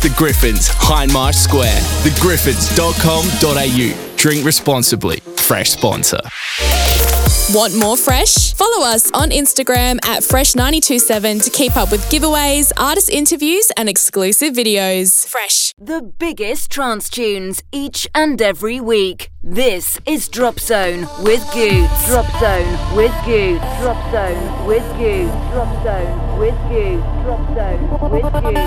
The Griffins, Hindmarsh Square. thegriffins.com.au. Drink responsibly. Fresh sponsor. Want more Fresh? Follow us on Instagram at Fresh927 to keep up with giveaways, artist interviews and exclusive videos. Fresh. The biggest trance tunes each and every week. This is Drop Zone with Goots. Drop Zone with Goots. Drop Zone with Goots. Drop Zone with Goots. Drop Zone with Goots.